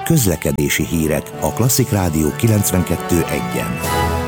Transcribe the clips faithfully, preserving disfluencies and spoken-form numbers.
Közlekedési hírek a Klasszik Rádió kilencvenkettő egyen.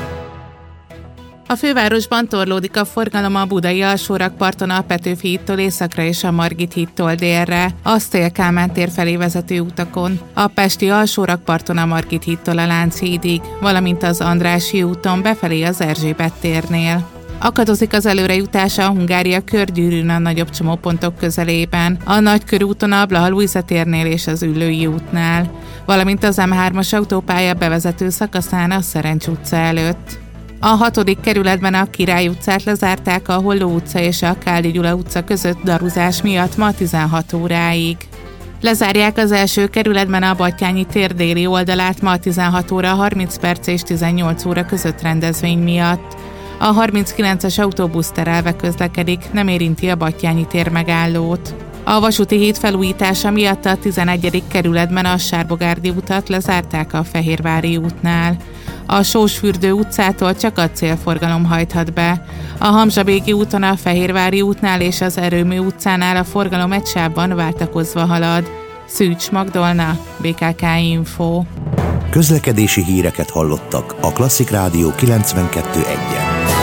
A fővárosban torlódik a forgalom a budai alsórakparton a Petőfi hídtól északra és a Margit hídtól délre, a Széll-Kálmán tér felé vezető utakon, a pesti alsórakparton a Margit hídtól a Lánchídig, valamint az Andrássy úton befelé az Erzsébet térnél. Akadozik az előrejutás a Hungária körgyűrűn a nagyobb csomópontok közelében, a Nagykörúton a Blaha-Lujza térnél és az Üllői útnál, valamint az em hármas autópálya bevezető szakaszán a Szerencs utca előtt. A hatodik kerületben a Király utcát lezárták a Holló utca és a Káldi Gyula utca között daruzás miatt ma tizenhat óráig. Lezárják az első kerületben a Battyányi tér déli oldalát ma tizenhat óra harminc perc és tizennyolc óra között rendezvény miatt. A harminckilences autóbusz terelve közlekedik, nem érinti a Battyányi tér megállót. A vasúti híd felújítása miatt a tizenegyedik kerületben a Sárbogárdi utat lezárták a Fehérvári útnál. A Sósfürdő utcától csak a célforgalom hajthat be. A Hamzsabéki úton a Fehérvári útnál és az Erőmű utcánál a forgalom egy sávban váltakozva halad. Szűcs Magdolna, bé ká ká Info. Közlekedési híreket hallottak a Klasszik Rádió kilencvenkettő egyen.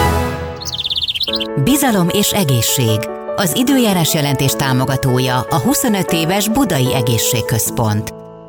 Bizalom és egészség. Az időjárás jelentés támogatója a huszonöt éves Budai Egészségközpont.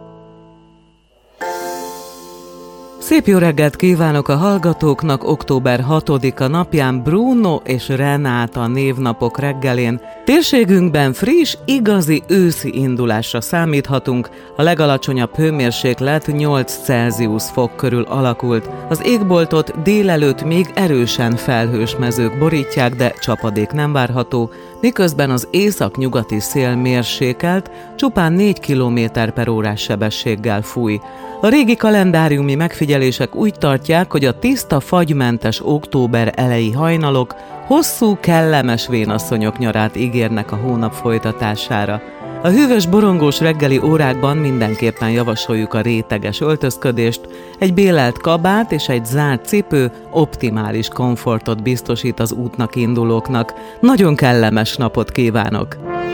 Szép jó reggelt kívánok a hallgatóknak! Október hatodika napján Bruno és Renáta névnapok reggelén. Térségünkben friss, igazi őszi indulásra számíthatunk. A legalacsonyabb hőmérséklet nyolc Celsius fok körül alakult. Az égboltot délelőtt még erősen felhős mezők borítják, de csapadék nem várható, miközben az északnyugati szél mérsékelt, csupán négy kilométer per órás sebességgel fúj. A régi kalendáriumi megfigyelések úgy tartják, hogy a tiszta, fagymentes október eleji hajnalok hosszú, kellemes vénasszonyok nyarát ígérnek a hónap folytatására. A hűvös, borongós reggeli órákban mindenképpen javasoljuk a réteges öltözködést, egy bélelt kabát és egy zárt cipő optimális komfortot biztosít az útnak indulóknak. Nagyon kellemes napot kívánok!